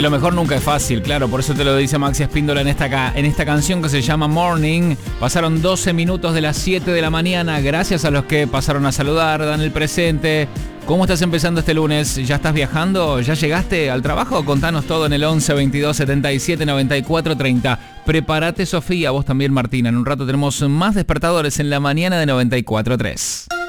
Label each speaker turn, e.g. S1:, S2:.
S1: Y lo mejor nunca es fácil, claro, por eso te lo dice Maxi Espíndola en esta canción que se llama Morning. Pasaron 12 minutos de las 7 de la mañana, gracias a los que pasaron a saludar, dan el presente. ¿Cómo estás empezando este lunes? ¿Ya estás viajando? ¿Ya llegaste al trabajo? Contanos todo en el 11 22 77 94 30. Prepárate, Sofía, vos también, Martina. En un rato tenemos más despertadores en la mañana de 94.3.